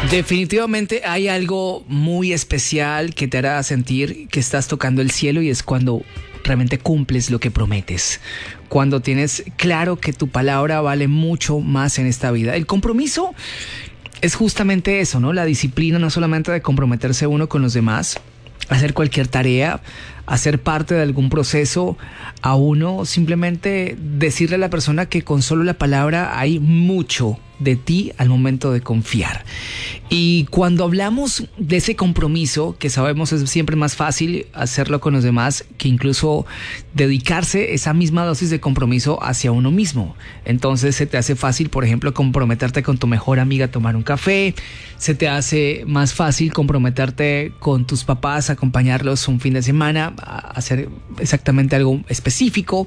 Definitivamente hay algo muy especial que te hará sentir que estás tocando el cielo, y es cuando realmente cumples lo que prometes, cuando tienes claro que tu palabra vale mucho más en esta vida. El compromiso es justamente eso, ¿no? La disciplina no solamente de comprometerse uno con los demás, hacer cualquier tarea, hacer parte de algún proceso, a uno simplemente decirle a la persona que con solo la palabra hay mucho de ti al momento de confiar. Y cuando hablamos de ese compromiso, que sabemos es siempre más fácil hacerlo con los demás que incluso dedicarse esa misma dosis de compromiso hacia uno mismo. Entonces se te hace fácil, por ejemplo, comprometerte con tu mejor amiga a tomar un café, se te hace más fácil comprometerte con tus papás, acompañarlos un fin de semana, a hacer exactamente algo específico.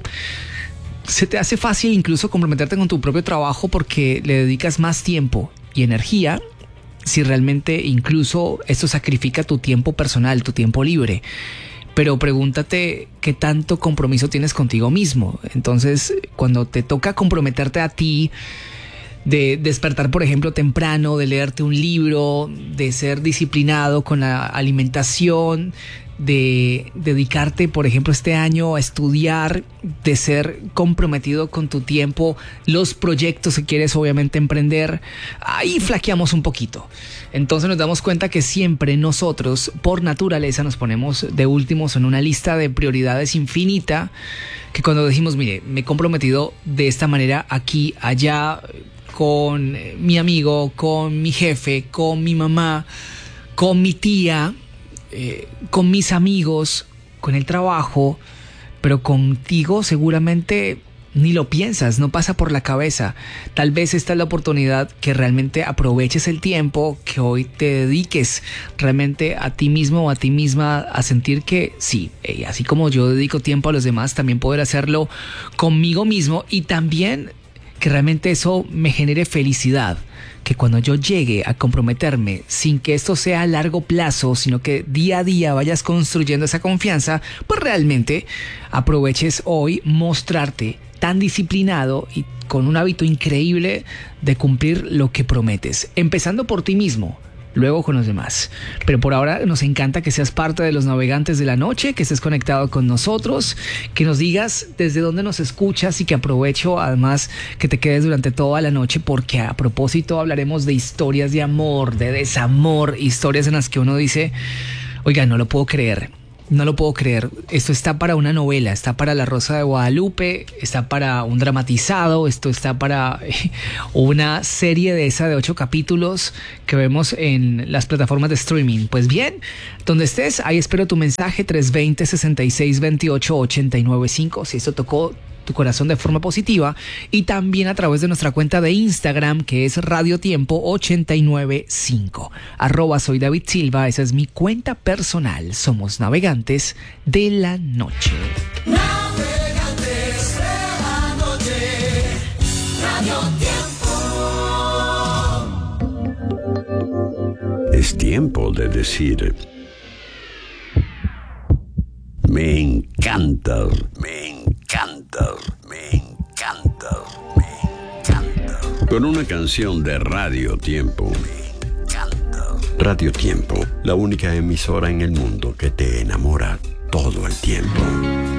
Se te hace fácil incluso comprometerte con tu propio trabajo porque le dedicas más tiempo y energía, si realmente incluso esto sacrifica tu tiempo personal, tu tiempo libre. Pero pregúntate qué tanto compromiso tienes contigo mismo. Entonces, cuando te toca comprometerte a ti, de despertar, por ejemplo, temprano, de leerte un libro, de ser disciplinado con la alimentación, de dedicarte, por ejemplo, este año a estudiar, de ser comprometido con tu tiempo, los proyectos que quieres obviamente emprender, ahí flaqueamos un poquito. Entonces nos damos cuenta que siempre nosotros, por naturaleza, nos ponemos de últimos en una lista de prioridades infinita, que cuando decimos, mire, me he comprometido de esta manera aquí, allá, con mi amigo, con mi jefe, con mi mamá, con mi tía, con mis amigos, con el trabajo, pero contigo seguramente ni lo piensas, no pasa por la cabeza. Tal vez esta es la oportunidad que realmente aproveches el tiempo, que hoy te dediques realmente a ti mismo o a ti misma a sentir que sí, así como yo dedico tiempo a los demás, también poder hacerlo conmigo mismo, y también que realmente eso me genere felicidad, que cuando yo llegue a comprometerme, sin que esto sea a largo plazo, sino que día a día vayas construyendo esa confianza, pues realmente aproveches hoy mostrarte tan disciplinado y con un hábito increíble de cumplir lo que prometes, empezando por ti mismo, luego con los demás. Pero por ahora nos encanta que seas parte de los navegantes de la noche, que estés conectado con nosotros, que nos digas desde dónde nos escuchas, y que aprovecho además que te quedes durante toda la noche, porque a propósito hablaremos de historias de amor, de desamor, historias en las que uno dice, oiga, no lo puedo creer. No lo puedo creer, esto está para una novela, está para La Rosa de Guadalupe, está para un dramatizado, esto está para una serie de 8 capítulos que vemos en las plataformas de streaming. Pues bien, donde estés, ahí espero tu mensaje, 320-6628-895, si esto tocó tu corazón de forma positiva, y también a través de nuestra cuenta de Instagram, que es Radio Tiempo 895. @soy David Silva, esa es mi cuenta personal. Somos Navegantes de la Noche. Navegantes de la noche, Radio Tiempo. Es tiempo de decir: me encanta, me encanta, me encanta, me encanta. Con una canción de Radio Tiempo. Me encanta. Radio Tiempo, la única emisora en el mundo que te enamora todo el tiempo.